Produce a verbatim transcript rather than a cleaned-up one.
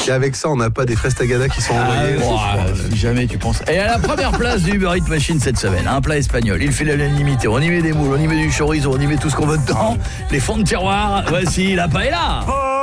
Et avec ça, on n'a pas des fraises tagada qui sont envoyées. Ah, bon, si jamais tu penses. Et à la première place du Uber Eats Machine cette semaine, un plat espagnol. Il fait l'unanimité. On y met des moules, on y met du chorizo, on y met tout ce qu'on veut dedans. Les fonds de tiroir. Voici la paella.